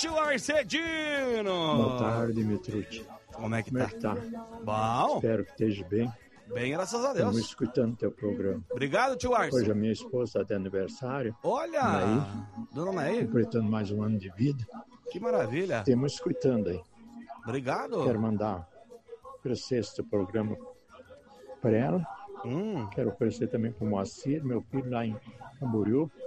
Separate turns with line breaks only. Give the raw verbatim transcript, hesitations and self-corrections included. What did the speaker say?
tio Arcedino.
Boa tarde, Mitrucci.
Como é que
Como
tá?
é que tá?
Bom.
Espero que esteja bem.
Bem, graças a Deus.
Estamos escutando teu programa.
Obrigado, tio Arce.
Hoje a minha esposa está de aniversário.
Olha,
Naí,
dona Naí.
completando mais um ano de vida.
Que maravilha.
Estamos escutando aí.
Obrigado.
Quero mandar oferecer este programa para ela.
Hum.
Quero oferecer também para o Moacir, meu filho lá em Camboriú.